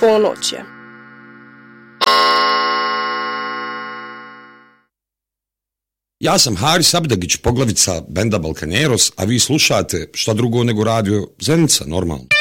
ponoć je. Ja sam Haris Abdagić, poglavica benda Balkaneros, a vi slušate šta drugo nego radio Zenica, normalno.